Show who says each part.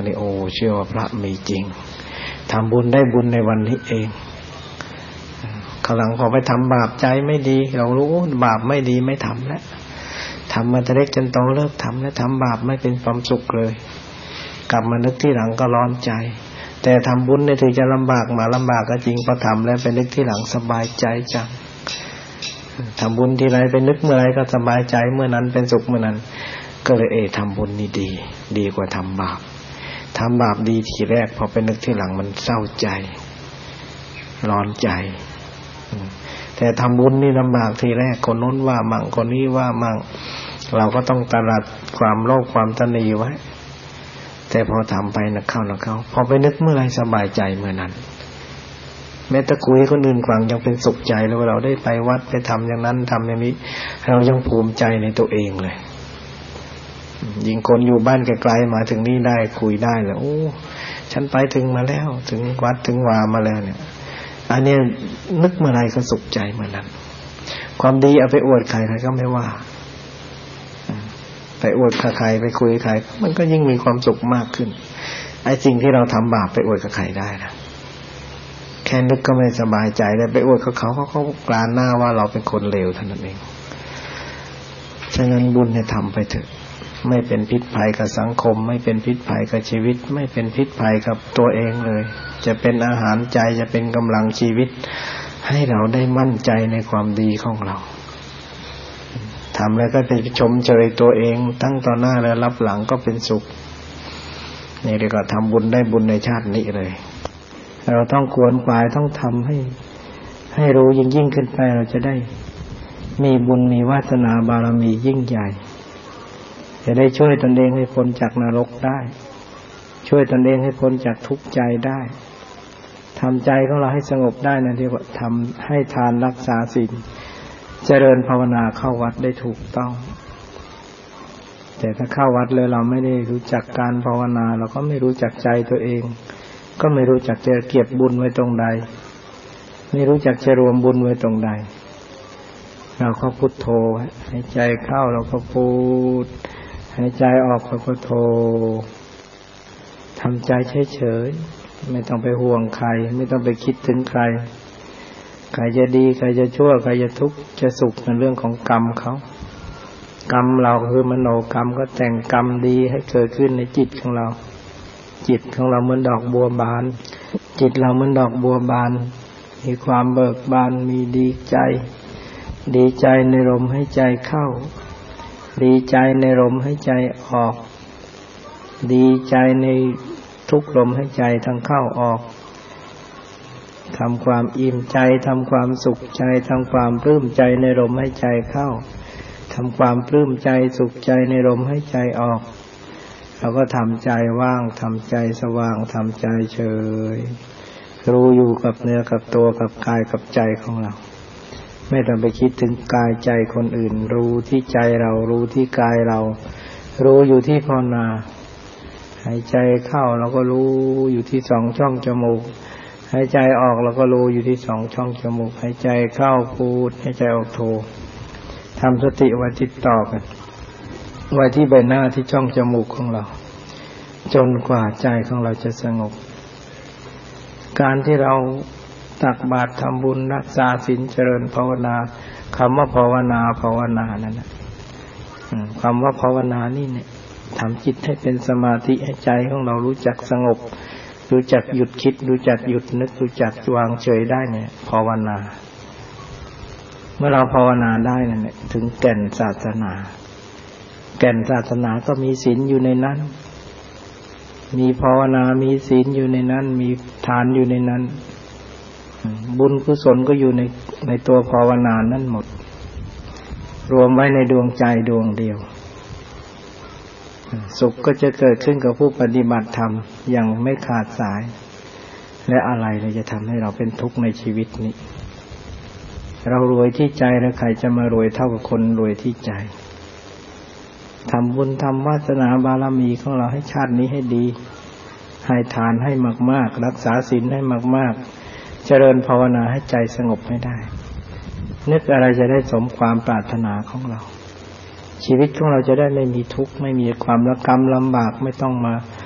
Speaker 1: นี้โอ้เชื่อว่าพระมีจริงทำบุญได้บุญในวันนี้เองข้างหลังพอไปทำบาปใจไม่ดีเรารู้บาปไม่ดีไม่ทำแล้วทำมาแต่เล็กจนโตเลิกทำแล้วทำบาปไม่เป็นความสุขเลยกลับมานึกที่หลังก็ร้อนใจแต่ทำบุญเนี่ยถึงจะลำบากมาลำบากก็จริงพอทำแล้วไปนึกที่หลังสบายใจจังทำบุญทีไรไปนึกเมื่อไรก็สบายใจเมื่อนั้นเป็นสุขเมื่อนั้นก็เลยทำบุญนี่ดีกว่าทำบาปทำบาปดีทีแรกพอไปนึกที่หลังมันเศร้าใจร้อนใจแต่ทำบุญนี่ลำบากทีแรกคนโน้นว่ามั่งคนนี้ว่ามั่งเราก็ต้องตรัสความโลภความตณีไว้แต่พอทำไปนะเข้าพอไปนึกเมื่อไรสบายใจเมื่อนั้นแม้แต่คุยให้คนอื่นฟังยังเป็นสุขใจแล้วเราได้ไปวัดไปทำอย่างนั้นทำอย่างนี้เรายังภูมิใจในตัวเองเลยยิ่งคนอยู่บ้านไกลๆมาถึงนี่ได้คุยได้แล้วโอ้ฉันไปถึงมาแล้วถึงวัดถึงวามาแล้วเนี่ยอันนี้นึกเมื่อไรก็สุขใจเมื่อนั้นความดีเอาไปอวดใครก็ไม่ว่าไปอวดใครไปคุยใครมันก็ยิ่งมีความสุขมากขึ้นไอ้สิ่งที่เราทำบาปไปอวดกับใครได้นะแค่นึกก็ไม่สบายใจแล้วไปอวดเขากลานหน้าว่าเราเป็นคนเลวเท่านั้นเองฉะนั้นบุญเนี่ยทำไปเถอะไม่เป็นพิษภัยกับสังคมไม่เป็นพิษภัยกับชีวิตไม่เป็นพิษภัยกับตัวเองเลยจะเป็นอาหารใจจะเป็นกำลังชีวิตให้เราได้มั่นใจในความดีของเราทำแล้วก็ไปชมเชยตัวเองทั้งต่อหน้าและรับหลังก็เป็นสุขนี่เรียกว่าทำบุญได้บุญในชาตินี้เลยเราต้องขวนขวายต้องทำให้รู้ยิ่งขึ้นไปเราจะได้มีบุญมีวาสนาบารมียิ่งใหญ่จะได้ช่วยตนเองให้พ้นจากนรกได้ช่วยตนเองให้พ้นจากทุกข์ใจได้ทำใจของเราให้สงบได้นะเรียกว่าทำให้ทานรักษาศีลเจริญภาวนาเข้าวัดได้ถูกต้องแต่ถ้าเข้าวัดเลยเราไม่ได้รู้จักการภาวนาเราก็ไม่รู้จักใจตัวเองก็ไม่รู้จักจะเก็บบุญไว้ตรงใดไม่รู้จักจะรวมบุญไว้ตรงใดเราก็พุทโธหายใจเข้าเราก็พูดหายใจออกเราก็โธทำใจเฉยๆไม่ต้องไปห่วงใครไม่ต้องไปคิดถึงใครใครจะดีใครจะชั่วใครจะทุกข์จะสุขเป็นเรื่องของกรรมเขากรรมเราคือมโนกรรมก็แต่งกรรมดีให้เกิดขึ้นในจิตของเราจิตของเราเหมือนดอกบัวบานจิตเราเหมือนดอกบัวบานมีความเบิกบานมีดีใจในลมหายใจเข้าดีใจในลมหายใจออกดีใจในทุกลมหายใจทั้งเข้าออกทำความอิ่มใจทำความสุขใจทำความปลื้มใจในลมหายใจเข้าทำความปลื้มใจสุขใจในลมหายใจออกเราก็ทำใจว่างทำใจสว่างทำใจเฉยรู้อยู่กับเนื้อกับตัวกับกายกับใจของเราไม่ต้องไปคิดถึงกายใจคนอื่นรู้ที่ใจเรารู้ที่กายเรารู้อยู่ที่ภาวนาหายใจเข้าเราก็รู้อยู่ที่2ช่องจมูกหายใจออกเราก็รู้อยู่ที่2ช่องจมูกหายใจเข้าพูดหายใจออกโททำสติไว้ติดต่อกันไว้ที่ใบหน้าที่ช่องจมูกของเราจนกว่าใจของเราจะสงบการที่เราตักบาตรทำบุญรักษาศีลเจริญภาวนาคำว่าภาวนานั่นนะคำว่าภาวนานี่เนี่ยทำจิตให้เป็นสมาธิให้ใจของเรารู้จักสงบรู้จักหยุดคิดรู้จักหยุดนึกรู้จักวางเฉยได้เนี่ยภาวนาเมื่อเราภาวนาได้นั่นแหละถึงแก่นศาสนาแก่นศาสนาก็มีศีลอยู่ในนั้นมีภาวนามีศีลอยู่ในนั้นมีทานอยู่ในนั้นบุญกุศลก็อยู่ในตัวภาวนานั่นหมดรวมไว้ในดวงใจดวงเดียวสุขก็จะเกิดขึ้นกับผู้ปฏิบัติธรรมอย่างไม่ขาดสายและอะไรเลยจะทำให้เราเป็นทุกข์ในชีวิตนี้เรารวยที่ใจแล้วใครจะมารวยเท่ากับคนรวยที่ใจทำบุญทำวาสนาบารมีของเราให้ชาตินี้ให้ดีให้ทานให้มากๆรักษาศีลให้มากๆเจริญภาวนาให้ใจสงบให้ได้นึกอะไรจะได้สมความปรารถนาของเราชีวิตของเราจะได้ไม่มีทุกข์ไม่มีความระกำลำบากไม่ต้องมา